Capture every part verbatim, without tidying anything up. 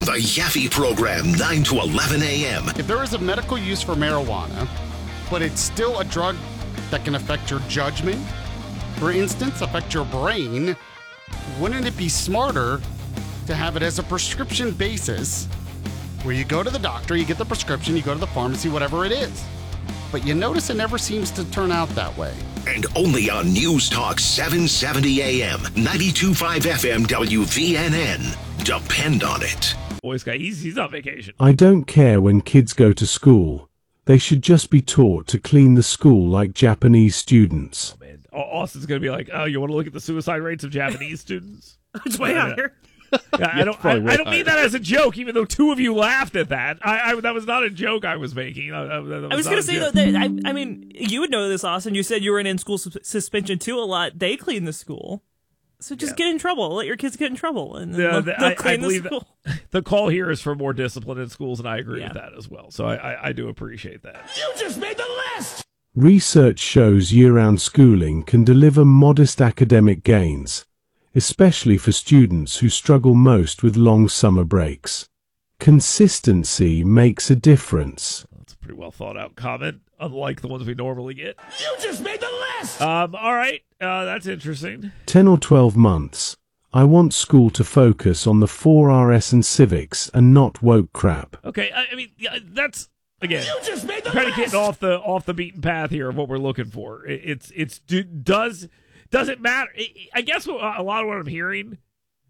The Yaffe Program, nine to eleven a.m. If there is a medical use for marijuana, but it's still a drug that can affect your judgment, for instance, affect your brain, wouldn't it be smarter to have it as a prescription basis where you go to the doctor, you get the prescription, you go to the pharmacy, whatever it is. But you notice it never seems to turn out that way. And only on News Talk seven seventy a.m., ninety-two point five F M W V N N. Depend on it. Boys guy, he's, he's on vacation. I don't care when kids go to school. They should just be taught to clean the school like Japanese students. Oh, man. Austin's going to be like, oh, you want to look at the suicide rates of Japanese students? It's way higher. Yeah, I don't. I, I don't mean that as a joke. Even though two of you laughed at that, I, I that was not a joke I was making. I, I, was, I was going to say though that I, I mean, you would know this, Austin. You said you were in in-school su- suspension too a lot. They clean the school, so just yeah. get in trouble. Let your kids get in trouble, and yeah, they'll, the, they'll I, clean I believe the school. That the call here is for more discipline in schools, and I agree Yeah. with that as well. So I, I, I do appreciate that. You just made the list. Research shows year-round schooling can deliver modest academic gains, especially for students who struggle most with long summer breaks. Consistency makes a difference. That's a pretty well thought out comment, unlike the ones we normally get. You just made the list. Um, all right, uh, that's interesting. ten or twelve months. I want school to focus on the four R S and civics and not woke crap. Okay, I, I mean yeah, that's again. You just made the kind of list. getting off the off the beaten path here of what we're looking for. It, it's it's do, does does it matter? I guess what, a lot of what I'm hearing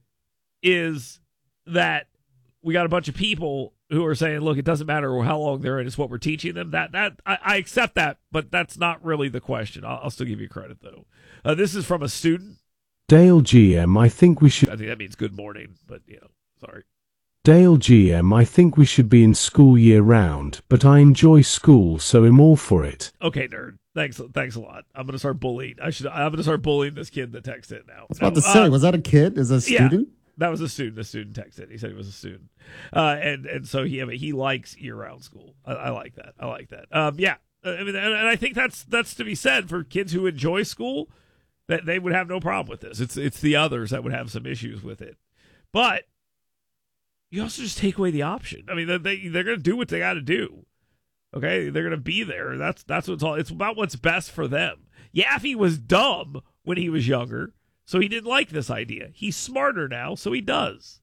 is that we got a bunch of people who are saying, "Look, it doesn't matter how long they're in; it's what we're teaching them." That that I, I accept that, but that's not really the question. I'll, I'll still give you credit though. Uh, this is from a student. Dale G M, I think we should... I think that means good morning, but, you know, sorry. Dale G M, I think we should be in school year-round, but I enjoy school, so I'm all for it. Okay, nerd. Thanks Thanks a lot. I'm going to start bullying. I should, I'm going to start bullying this kid that texted now. I was about no, to say, uh, was that a kid? Is that a yeah, student? that was a student. A student texted. He said he was a student. Uh, and, and so he, he likes year-round school. I, I like that. I like that. Um, yeah. I mean, and, and I think that's that's to be said for kids who enjoy school. That they would have no problem with this. It's it's the others that would have some issues with it. But you also just take away the option. I mean, they they're going to do what they got to do. Okay, they're going to be there. That's that's what's all. It's about what's best for them. Yaffe was dumb when he was younger, so he didn't like this idea. He's smarter now, so he does.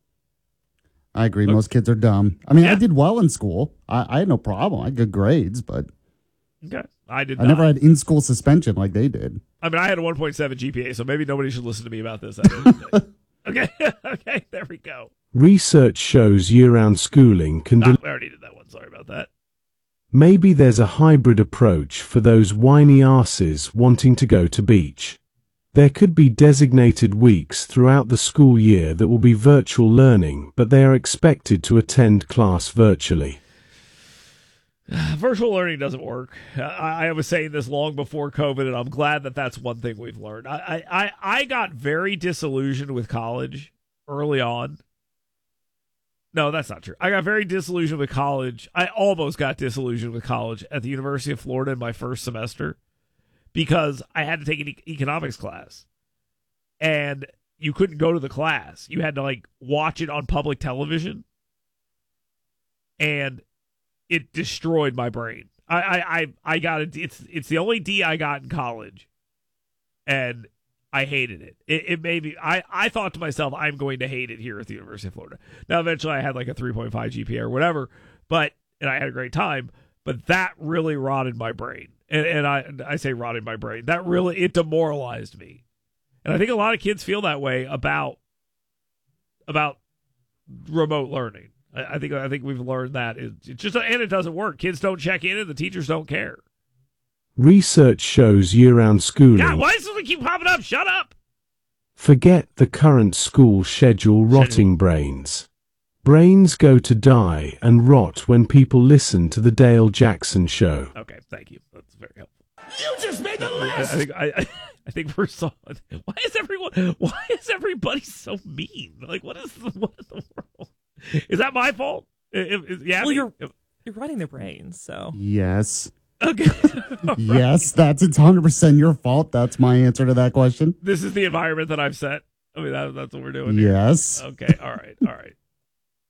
I agree. Most kids are dumb. I mean, Yeah. I did well in school. I, I had no problem. I had good grades, but Okay, I did. I not. never had in-school suspension like they did. I mean, I had a one point seven G P A, so maybe nobody should listen to me about this. okay, okay, there we go. Research shows year-round schooling can... Ah, del- we already did that one. Sorry about that. Maybe there's a hybrid approach for those whiny asses wanting to go to beach. There could be designated weeks throughout the school year that will be virtual learning, but they are expected to attend class virtually. Virtual learning doesn't work. I, I was saying this long before COVID, and I'm glad that that's one thing we've learned. I, I, I got very disillusioned with college early on. No, that's not true. I got very disillusioned with college. I almost got disillusioned with college at the University of Florida in my first semester because I had to take an e- economics class. And you couldn't go to the class. You had to, like, watch it on public television. And it destroyed my brain. I, I, I, I got it. It's it's the only D I got in college, and I hated it. It, it made me. I, I thought to myself, I'm going to hate it here at the University of Florida. Now, eventually, I had like a three point five G P A or whatever, but and I had a great time. But that really rotted my brain, and and I I say rotted my brain. That really it demoralized me, and I think a lot of kids feel that way about about remote learning. I think I think we've learned that it's just and it doesn't work. Kids don't check in, and the teachers don't care. Research shows year-round schooling... God, why does something keep popping up? Shut up! Forget the current school schedule rotting brains. Brains go to die and rot when people listen to the Dale Jackson Show. Okay, thank you. That's very helpful. You just made the list. I think I, I, I think we're so. Why is everyone? Why is everybody so mean? Like, what is the, what is the world? Is that my fault? If, if, yeah. Well, you're you're running their brains, so Yes. Okay. Yes, that's it's one hundred percent your fault. That's my answer to that question. This is the environment that I've set. I mean, that, that's what we're doing here. Yes. Okay. All right. All right.